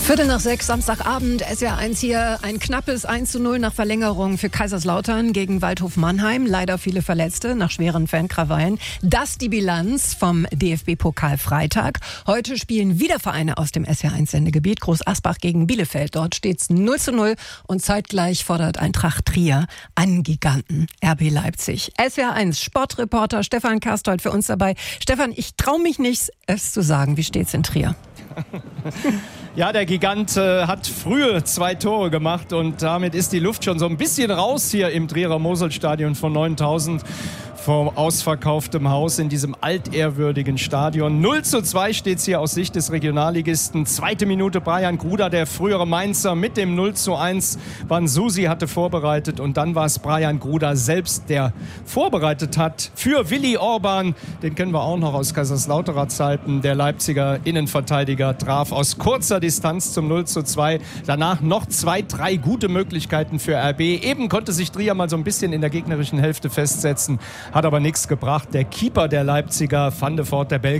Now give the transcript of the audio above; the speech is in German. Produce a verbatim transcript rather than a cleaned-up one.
Viertel nach sechs, Samstagabend, S W R eins hier. Ein knappes eins zu null nach Verlängerung für Kaiserslautern gegen Waldhof Mannheim. Leider viele Verletzte nach schweren Fankrawallen. Das die Bilanz vom D F B-Pokal Freitag. Heute spielen wieder Vereine aus dem S W R eins Sendegebiet. Groß Asbach gegen Bielefeld. Dort steht's null zu null und zeitgleich fordert Eintracht Trier einen Giganten R B Leipzig. S W R eins Sportreporter Stefan Kastold für uns dabei. Stefan, ich traue mich nicht, es zu sagen. Wie steht's in Trier? Ja, der Gigant äh, hat frühe zwei Tore gemacht und damit ist die Luft schon so ein bisschen raus hier im Trierer Moselstadion von neuntausend vor ausverkauftem Haus in diesem altehrwürdigen Stadion. null zu zwei steht es hier aus Sicht des Regionalligisten. Zweite Minute Brian Gruda, der frühere Mainzer, mit dem null zu eins. Bansusi hatte vorbereitet und dann war es Brian Gruda selbst, der vorbereitet hat für Willi Orban. Den kennen wir auch noch aus Kaiserslauterer Zeiten. Der Leipziger Innenverteidiger traf aus kurzer Distanz zum null zu zwei. Danach noch zwei, drei gute Möglichkeiten für R B. Eben konnte sich Trier mal so ein bisschen in der gegnerischen Hälfte festsetzen. Hat aber nichts gebracht. Der Keeper der Leipziger, Van de Voort, der Belgier,